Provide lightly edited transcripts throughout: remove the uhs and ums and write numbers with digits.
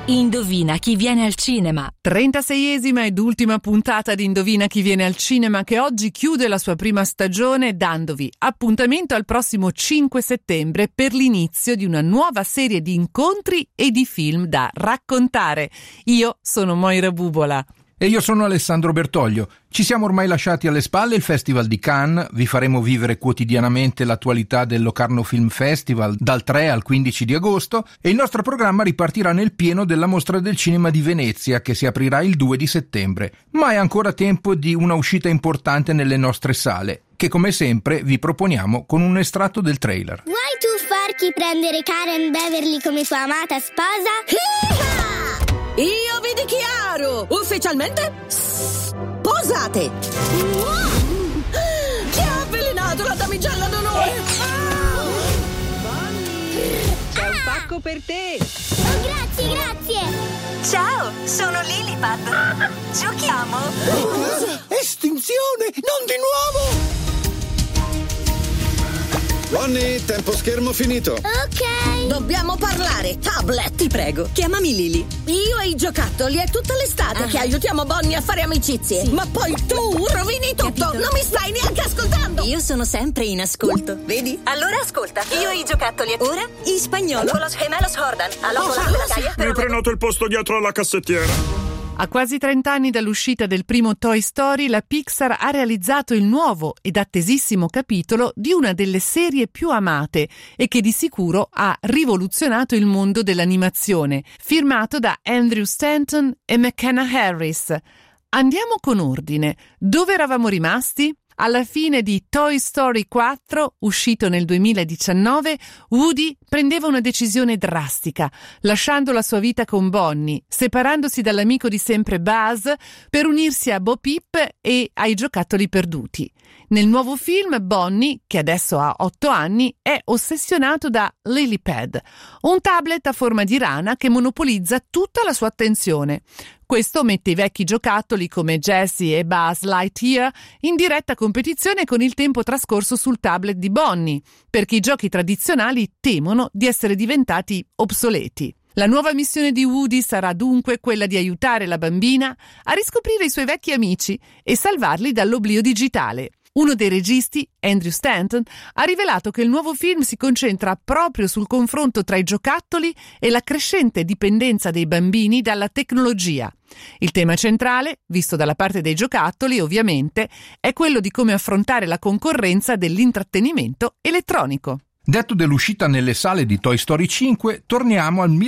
Indovina chi viene al cinema. 36esima ed ultima puntata di Indovina chi viene al cinema, che oggi chiude la sua prima stagione dandovi appuntamento al prossimo 5 settembre per l'inizio di una nuova serie di incontri e di film da raccontare. Io sono Moira Bubola. E io sono Alessandro Bertoglio. Ci siamo ormai lasciati alle spalle il Festival di Cannes, vi faremo vivere quotidianamente l'attualità del Locarno Film Festival dal 3 al 15 di agosto e il nostro programma ripartirà nel pieno della Mostra del Cinema di Venezia che si aprirà il 2 di settembre. Ma è ancora tempo di una uscita importante nelle nostre sale, che come sempre vi proponiamo con un estratto del trailer. Vuoi tu farti prendere Karen Beverly come tua amata sposa? Io vi dichiaro ufficialmente sposate. Chi ha avvelenato la damigella d'onore? C'è un pacco per te. Oh, grazie. Ciao, sono Lilipad. Giochiamo? Estinzione, non di nuovo! Bonnie, tempo schermo finito. Ok. Dobbiamo parlare. Tablet, ti prego. Chiamami Lily. Io e i giocattoli è tutta l'estate che aiutiamo Bonnie a fare amicizie. Sì. Ma poi tu rovini tutto. Capito. Non mi stai neanche ascoltando. Io sono sempre in ascolto, vedi? Allora ascolta, io e i giocattoli. Ora in spagnolo. Con los gemelos Jordan. Mi prenoto il posto dietro alla cassettiera. A quasi 30 anni dall'uscita del primo Toy Story, la Pixar ha realizzato il nuovo ed attesissimo capitolo di una delle serie più amate e che di sicuro ha rivoluzionato il mondo dell'animazione, firmato da Andrew Stanton e McKenna Harris. Andiamo con ordine. Dove eravamo rimasti? Alla fine di Toy Story 4, uscito nel 2019, Woody prendeva una decisione drastica, lasciando la sua vita con Bonnie, separandosi dall'amico di sempre Buzz per unirsi a Bo Peep e ai giocattoli perduti. Nel nuovo film, Bonnie, che adesso ha 8 anni, è ossessionato da Lilipad, un tablet a forma di rana che monopolizza tutta la sua attenzione. Questo mette i vecchi giocattoli come Jessie e Buzz Lightyear in diretta competizione con il tempo trascorso sul tablet di Bonnie, perché i giochi tradizionali temono di essere diventati obsoleti. La nuova missione di Woody sarà dunque quella di aiutare la bambina a riscoprire i suoi vecchi amici e salvarli dall'oblio digitale. Uno dei registi, Andrew Stanton, ha rivelato che il nuovo film si concentra proprio sul confronto tra i giocattoli e la crescente dipendenza dei bambini dalla tecnologia. Il tema centrale, visto dalla parte dei giocattoli, ovviamente, è quello di come affrontare la concorrenza dell'intrattenimento elettronico. Detto dell'uscita nelle sale di Toy Story 5, torniamo al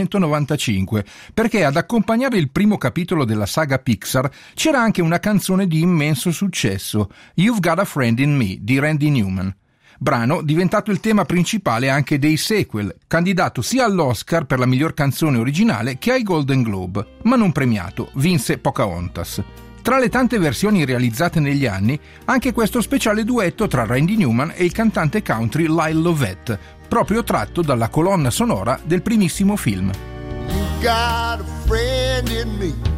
1995, perché ad accompagnare il primo capitolo della saga Pixar c'era anche una canzone di immenso successo, You've Got a Friend in Me, di Randy Newman. Brano diventato il tema principale anche dei sequel, candidato sia all'Oscar per la miglior canzone originale che ai Golden Globe, ma non premiato, vinse Pocahontas. Tra le tante versioni realizzate negli anni, anche questo speciale duetto tra Randy Newman e il cantante country Lyle Lovett, proprio tratto dalla colonna sonora del primissimo film. You got a friend in me.